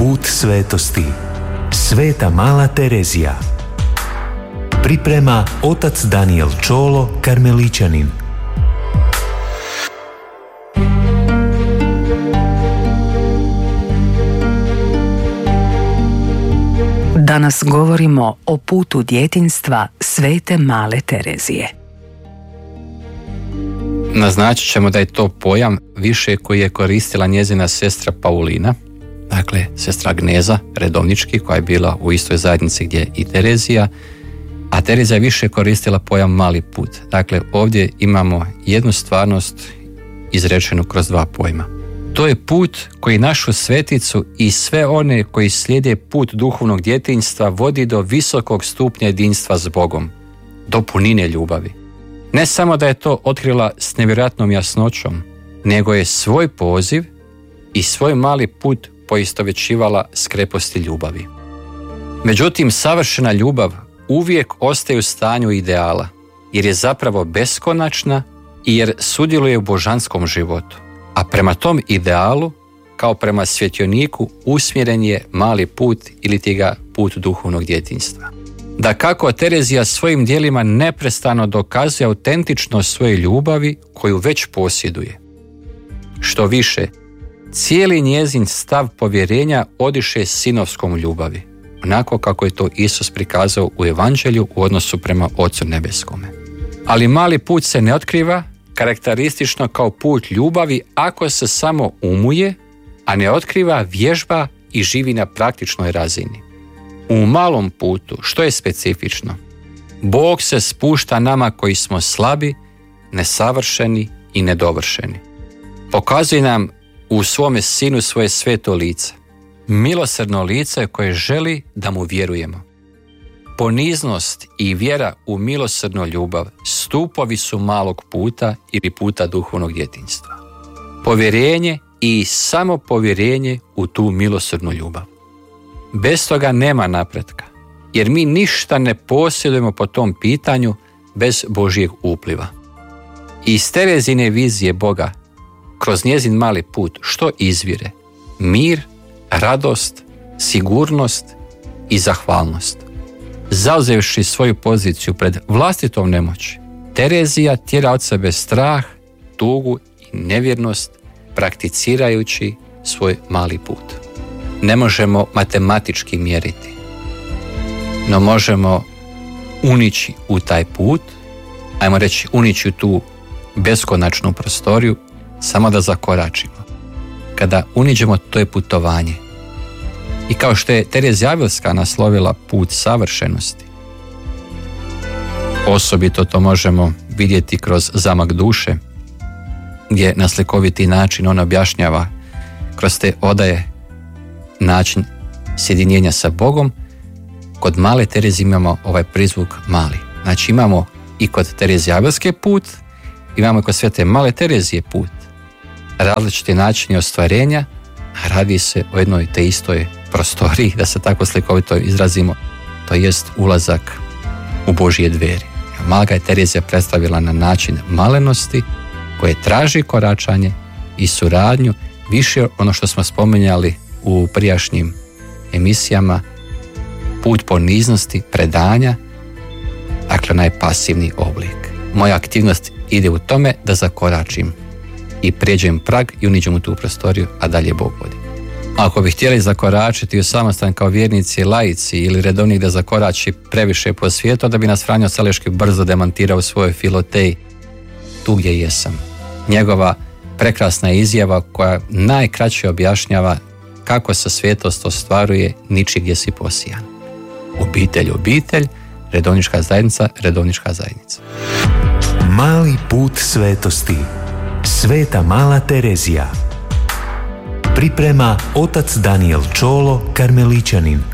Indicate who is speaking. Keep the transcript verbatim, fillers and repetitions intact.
Speaker 1: put svetosti. Sveta mala Terezija. Priprema otac Daniel Čolo, karmeličanin.
Speaker 2: Danas govorimo o putu djetinjstva Svete male Terezije.
Speaker 3: Naznačit ćemo da je to pojam više koji je koristila njezina sestra Paulina, dakle sestra Agneza Redovnički, koja je bila u istoj zajednici gdje i Terezija, a Terezija je više koristila pojam mali put. Dakle, ovdje imamo jednu stvarnost izrečenu kroz dva pojma. To je put koji našu sveticu i sve one koji slijede put duhovnog djetinjstva vodi do visokog stupnja jedinstva s Bogom, do punine ljubavi. Ne samo da je to otkrila s nevjerojatnom jasnoćom, nego je svoj poziv i svoj mali put poistovjećivala s kreposti ljubavi. Međutim, savršena ljubav uvijek ostaje u stanju ideala, jer je zapravo beskonačna i jer sudjeluje u božanskom životu. A prema tom idealu, kao prema svjetioniku, usmjeren je mali put ili ti ga put duhovnog djetinjstva. Da kako Terezija svojim djelima neprestano dokazuje autentičnost svoje ljubavi koju već posjeduje. Što više, cijeli njezin stav povjerenja odiše sinovskom ljubavi, onako kako je to Isus prikazao u Evanđelju u odnosu prema Ocu Nebeskome. Ali mali put se ne otkriva karakteristično kao put ljubavi ako se samo umuje, a ne otkriva, vježba i živi na praktičnoj razini. U malom putu, što je specifično? Bog se spušta nama koji smo slabi, nesavršeni i nedovršeni. Pokazuje nam u svome sinu svoje sveto lice, milosrdno lice koje želi da mu vjerujemo. Poniznost i vjera u milosrdnu ljubav stupovi su malog puta ili puta duhovnog djetinjstva. Povjerenje i samo povjerenje u tu milosrdnu ljubav. Bez toga nema napretka, jer mi ništa ne posjedujemo po tom pitanju bez Božjeg upliva. Iz Terezine vizije Boga, kroz njezin mali put, što izvire? Mir, radost, sigurnost i zahvalnost. Zauzevši svoju poziciju pred vlastitom nemoći, Terezija tjera od sebe strah, tugu i nevjernost, prakticirajući svoj mali put. Ne možemo matematički mjeriti, no možemo unići u taj put, ajmo reći unići u tu beskonačnu prostoriju, samo da zakoračimo. Kada uniđemo, to je putovanje. I kao što je Terezija Avilska naslovila put savršenosti, osobito to možemo vidjeti kroz Zamak duše, gdje na slikoviti način on objašnjava kroz te odaje način sjedinjenja sa Bogom. Kod male Terezije imamo ovaj prizvuk mali. Znači imamo i kod Terezije Avilske put, imamo i kod Svete male Terezije put. Različiti načini ostvarenja, radi se o jednoj te istoj prostoriji, da se tako slikovito izrazimo, to jest ulazak u Božje dveri. Mala ga je Terezija predstavila na način malenosti koje traži koračanje i suradnju, više ono što smo spominjali u prijašnjim emisijama, put poniznosti, predanja, dakle najpasivni oblik. Moja aktivnost ide u tome da zakoračim i prijeđem prag i uniđem u tu prostoriju, a dalje Bog vodi. Ako bi htjeli zakoračiti u samostan kao vjernici, laici ili redovnik da zakorači previše po svijetu, da bi nas Franjo Saleški brzo demantirao u svojoj Filoteji, tu gdje jesam. Njegova prekrasna izjava koja najkraće objašnjava kako se svetost ostvaruje niči gdje si posijan. Obitelj, obitelj, redovnička zajednica, redovnička zajednica.
Speaker 1: Mali put svetosti. Sveta mala Terezija. Priprema otac Daniel Čolo, karmeličanin.